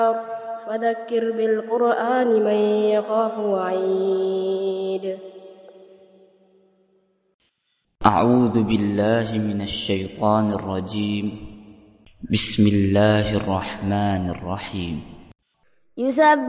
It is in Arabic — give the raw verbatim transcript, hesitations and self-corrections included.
فذكر بالقرآن من يخاف وعيد. أعوذ بالله من الشيطان الرجيم. بسم الله الرحمن الرحيم. يسبح